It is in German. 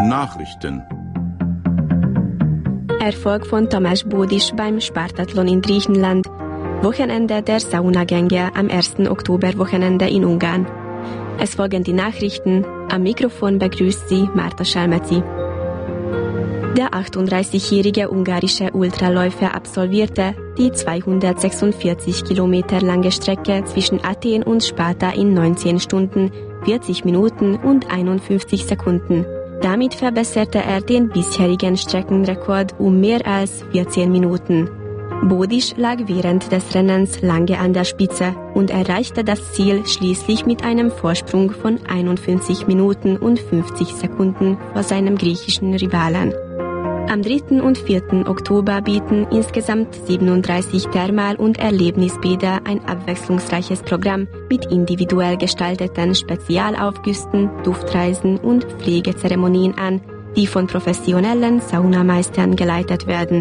Nachrichten. Erfolg von Tamás Bódis beim Spartathlon in Griechenland. Wochenende der Saunagänge am 1. Oktober-Wochenende in Ungarn. Es folgen die Nachrichten. Am Mikrofon begrüßt Sie Marta Schalmeci. Der 38-jährige ungarische Ultraläufer absolvierte die 246 Kilometer lange Strecke zwischen Athen und Sparta in 19 Stunden, 40 Minuten und 51 Sekunden. Damit verbesserte er den bisherigen Streckenrekord um mehr als 14 Minuten. Bódis lag während des Rennens lange an der Spitze und erreichte das Ziel schließlich mit einem Vorsprung von 51 Minuten und 50 Sekunden vor seinem griechischen Rivalen. Am 3. und 4. Oktober bieten insgesamt 37 Thermal- und Erlebnisbäder ein abwechslungsreiches Programm mit individuell gestalteten Spezialaufgüssen, Duftreisen und Pflegezeremonien an, die von professionellen Saunameistern geleitet werden.